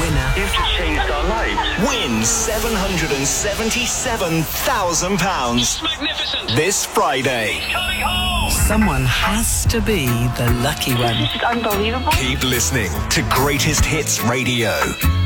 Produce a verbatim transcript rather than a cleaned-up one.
winner. You've just changed our lives. Win seven hundred seventy-seven thousand pounds. Magnificent. This Friday. Coming home. Someone has to be the lucky one. This is unbelievable. Keep listening to Greatest Hits Radio.